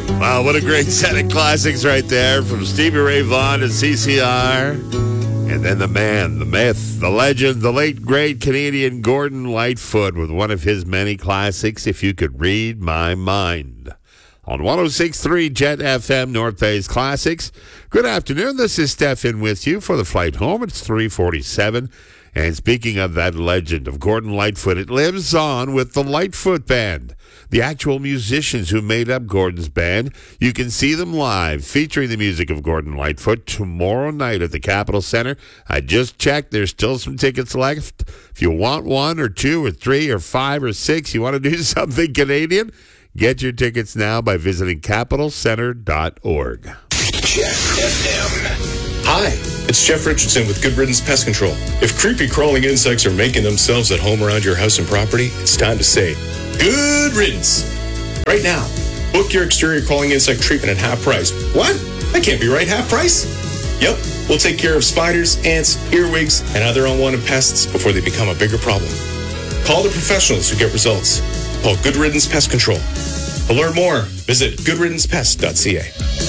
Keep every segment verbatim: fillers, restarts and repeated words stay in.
Wow, what a great set of classics right there from Stevie Ray Vaughan and C C R. And then the man, the myth, the legend, the late, great Canadian Gordon Lightfoot with one of his many classics, If You Could Read My Mind. On one oh six point three Jet F M, North Bay's Classics. Good afternoon. This is Stefan with you for the flight home. It's three forty-seven. And speaking of that legend of Gordon Lightfoot, it lives on with the Lightfoot Band, the actual musicians who made up Gordon's band. You can see them live, featuring the music of Gordon Lightfoot, tomorrow night at the Capitol Center. I just checked. There's still some tickets left. If you want one or two or three or five or six, you want to do something Canadian, get your tickets now by visiting capital center dot org. Jet F M. Hi, it's Jeff Richardson with Good Riddance Pest Control. If creepy crawling insects are making themselves at home around your house and property, it's time to say good riddance. Right now, book your exterior crawling insect treatment at half price. What? That can't be right, half price? Yep, we'll take care of spiders, ants, earwigs, and other unwanted pests before they become a bigger problem. Call the professionals who get results. Call Good Riddance Pest Control. To learn more, visit good riddance pest dot c a.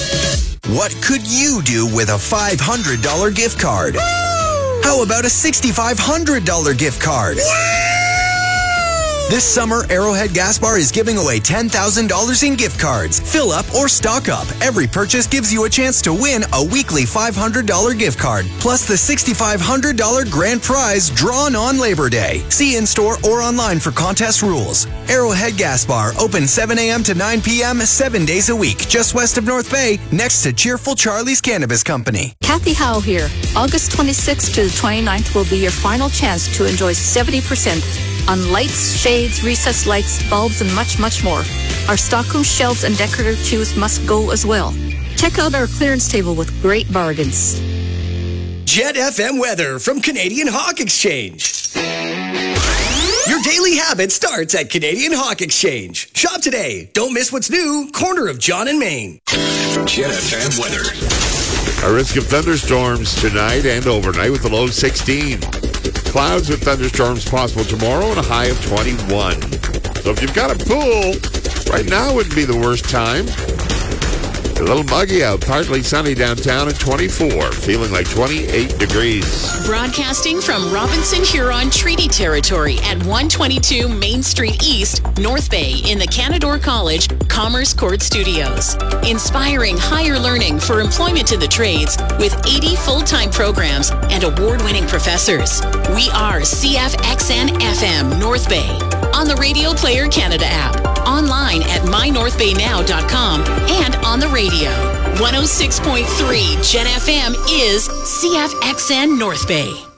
What could you do with a five hundred dollars gift card? Woo! How about a six thousand five hundred dollars gift card? Woo! This summer, Arrowhead Gas Bar is giving away ten thousand dollars in gift cards. Fill up or stock up. Every purchase gives you a chance to win a weekly five hundred dollars gift card, plus the six thousand five hundred dollars grand prize drawn on Labor Day. See in-store or online for contest rules. Arrowhead Gas Bar, open seven a.m. to nine p.m., seven days a week, just west of North Bay, next to Cheerful Charlie's Cannabis Company. Kathy Howe here. August twenty-sixth to the twenty-ninth will be your final chance to enjoy seventy percent on lights, shades, recessed lights, bulbs, and much, much more. Our stockroom shelves and decorative chews must go as well. Check out our clearance table with great bargains. Jet F M weather from Canadian Hawk Exchange. Your daily habit starts at Canadian Hawk Exchange. Shop today. Don't miss what's new. Corner of John and Main. Jet F M weather. A risk of thunderstorms tonight and overnight with a low of sixteen. Clouds with thunderstorms possible tomorrow and a high of twenty-one. So if you've got a pool, right now wouldn't be the worst time. A little muggy out, partly sunny downtown at twenty-four, feeling like twenty-eight degrees. Broadcasting from Robinson Huron Treaty Territory at one twenty-two Main Street East, North Bay, in the Canadore College Commerce Court Studios. Inspiring higher learning for employment in the trades with eighty full-time programs and award-winning professors. We are C F X N F M North Bay on the Radio Player Canada app, online at my north bay now dot com, and on the radio. one oh six point three Jet F M is C F X N North Bay.